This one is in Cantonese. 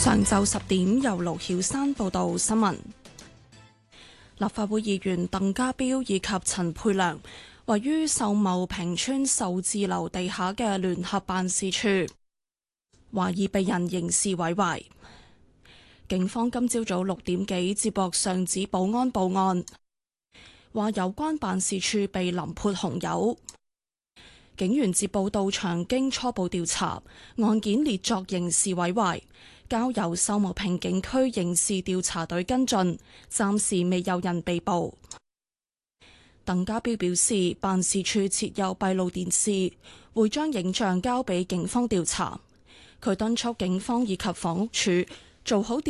上晝10點，由盧曉山報道新聞。立法會議員鄧家彪以及陳沛良位於秀茂坪村秀智樓地下嘅聯合辦事處，懷疑被人刑事毀壞。警方今朝早6點幾接獲上址保安報案，話有關辦事處被淋潑紅油。警員接報到場，經初步調查，案件列作刑事毀壞，交由秀茂坪警區刑事調查隊跟進，暫時未有人被捕。鄧家彪表示，辦事處設有閉路電視，會將影像交俾警方調查。佢敦促警方以及房屋署做好